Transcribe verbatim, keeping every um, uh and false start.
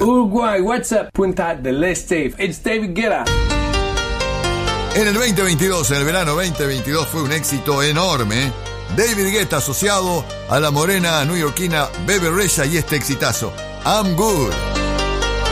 Uruguay, what's up? Punta del Este. It's David Guetta. En el veinte veintidós, en el verano veinte veintidós, fue un éxito enorme. David Guetta asociado a la morena neoyorquina Bebe Rexha y este exitazo, I'm Good.